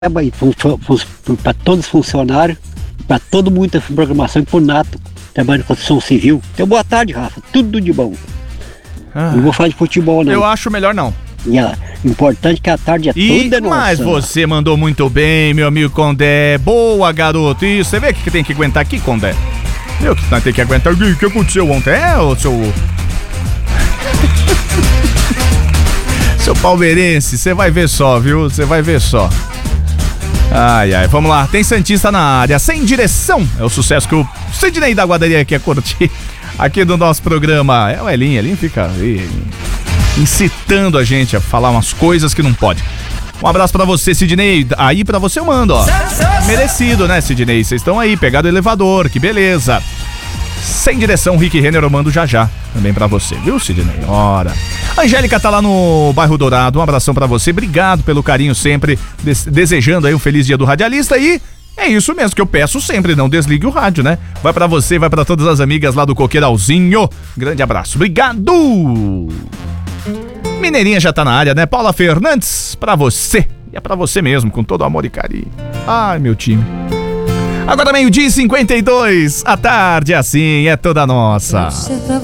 para todos os funcionários, para todo mundo da programação e para o Nato, trabalhando com construção civil. Então, boa tarde, Rafa. Tudo de bom. Não vou falar de futebol, não. Eu acho melhor não. Importante que a tarde é toda nossa. Mas você mandou muito bem, meu amigo Condé. Boa, garoto. Isso, você vê que tem que aguentar aqui, Condé? Eu que nós tem que aguentar. O que aconteceu ontem? O seu... Seu palmeirense, você vai ver só, viu? Você vai ver só. Ai, vamos lá. Tem Santista na área. Sem direção. É o sucesso que o Sidney da Guadaria quer curtir aqui do nosso programa. É o Elinho fica aí, incitando a gente a falar umas coisas que não pode. Um abraço pra você, Sidney. Aí pra você eu mando, ó. Merecido, né, Sidney? Vocês estão aí, pegado o elevador, que beleza. Sem direção, Rick Renner, eu mando já também pra você, viu, Sidney? Ora. A Angélica tá lá no bairro Dourado, um abração pra você, obrigado pelo carinho sempre, desejando aí um feliz dia do radialista e é isso mesmo que eu peço sempre, não desligue o rádio, né? Vai pra você, vai pra todas as amigas lá do Coqueiralzinho, grande abraço, obrigado! Mineirinha já tá na área, né? Paula Fernandes, pra você, e é pra você mesmo, com todo amor e carinho. Ai, meu time. Agora 12:52, a tarde assim é toda nossa.